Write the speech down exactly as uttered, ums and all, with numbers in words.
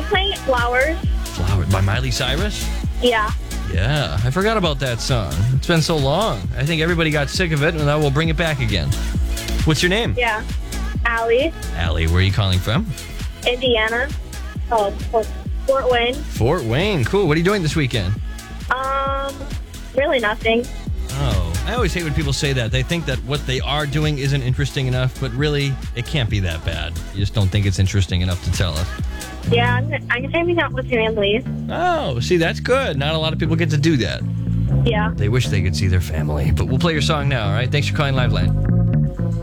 playing Flowers. Flowers by Miley Cyrus? Yeah. Yeah, I forgot about that song. It's been so long. I think everybody got sick of it, and I will bring it back again. What's your name? Yeah. Allie. Allie, where are you calling from? Indiana. Oh, Fort Wayne. Fort Wayne. Cool. What are you doing this weekend? Um, really nothing. Oh, I always hate when people say that. They think that what they are doing isn't interesting enough, but really, it can't be that bad. You just don't think it's interesting enough to tell us. Yeah, I'm, I'm hanging out with family. Oh, see, that's good. Not a lot of people get to do that. Yeah. They wish they could see their family. But we'll play your song now, all right? Thanks for calling Liveline.